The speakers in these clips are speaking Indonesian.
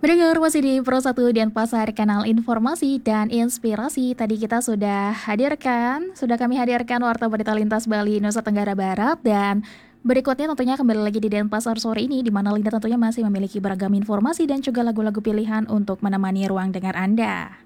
Mendengar masih di Pro 1 dan Pasar Kanal Informasi dan Inspirasi. Tadi kita sudah kami hadirkan Warta Berita Lintas Bali, Nusa Tenggara Barat. Dan berikutnya tentunya kembali lagi di Denpasar sore ini, di mana Linda tentunya masih memiliki beragam informasi dan juga lagu-lagu pilihan untuk menemani ruang dengar Anda.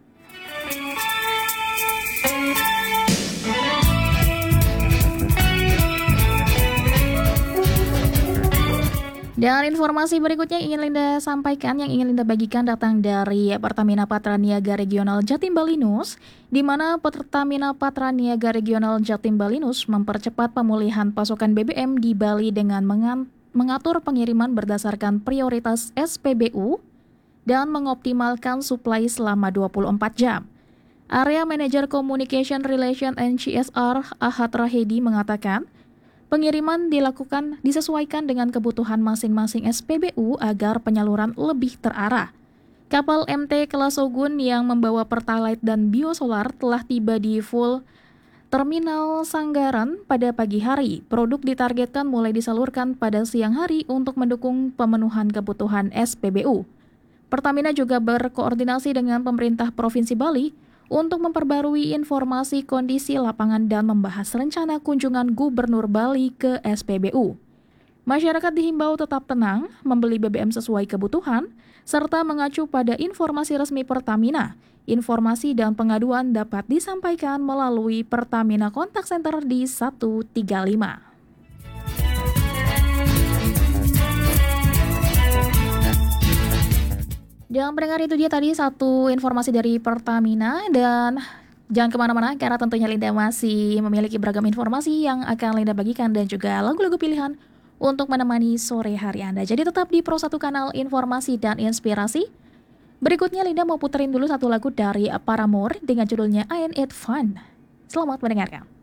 Dan informasi berikutnya yang ingin Linda sampaikan, yang ingin Linda bagikan datang dari Pertamina Patraniaga Regional Jatim Balinus, di mana Pertamina Patraniaga Regional Jatim Balinus mempercepat pemulihan pasokan BBM di Bali dengan mengatur pengiriman berdasarkan prioritas SPBU dan mengoptimalkan suplai selama 24 jam. Area Manager Communication Relation and CSR Ahad Rahedi mengatakan, pengiriman disesuaikan dengan kebutuhan masing-masing SPBU agar penyaluran lebih terarah. Kapal MT kelas Ogun yang membawa Pertalite dan biosolar telah tiba di full Terminal Sanggaran pada pagi hari. Produk ditargetkan mulai disalurkan pada siang hari untuk mendukung pemenuhan kebutuhan SPBU. Pertamina juga berkoordinasi dengan pemerintah Provinsi Bali untuk memperbarui informasi kondisi lapangan dan membahas rencana kunjungan Gubernur Bali ke SPBU. Masyarakat dihimbau tetap tenang, membeli BBM sesuai kebutuhan, serta mengacu pada informasi resmi Pertamina. Informasi dan pengaduan dapat disampaikan melalui Pertamina Contact Center di 135. Dan pendengar, itu dia tadi satu informasi dari Pertamina, dan jangan kemana-mana karena tentunya Linda masih memiliki beragam informasi yang akan Linda bagikan dan juga lagu-lagu pilihan untuk menemani sore hari Anda. Jadi tetap di Pro 1 Kanal Informasi dan Inspirasi. Berikutnya Linda mau puterin dulu satu lagu dari Paramore dengan judulnya I Ain't It Fun. Selamat mendengarkan.